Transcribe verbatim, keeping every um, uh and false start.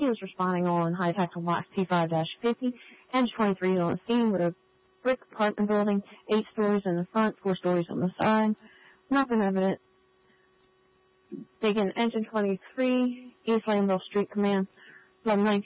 He was responding on high-tactical box T five fifty. Engine twenty-three on the scene with a brick apartment building, eight stories in the front, four stories on the side. Nothing evident. Taking Engine twenty-three, East Lanville Street Command, eleven nineteen.